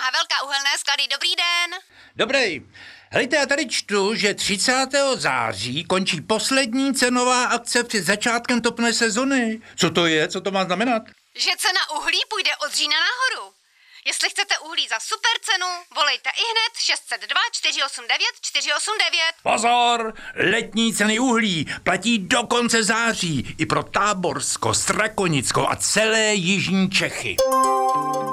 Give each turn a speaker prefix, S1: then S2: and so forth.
S1: Pavelka, Uhelné sklady, dobrý den.
S2: Dobrý. Hejte, já tady čtu, že 30. září končí poslední cenová akce před začátkem topné sezony. Co to je? Co to má znamenat?
S1: Že cena uhlí půjde od října nahoru. Jestli chcete uhlí za super cenu, volejte ihned 602 489 489.
S2: Pozor! Letní ceny uhlí platí do konce září i pro Táborsko, Strakonicko a celé jižní Čechy.